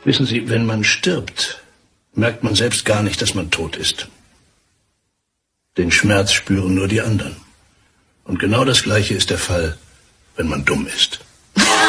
Wissen Sie, wenn man stirbt, merkt man selbst gar nicht, dass man tot ist. Den Schmerz spüren nur die anderen. Und genau das Gleiche ist der Fall, wenn man dumm ist.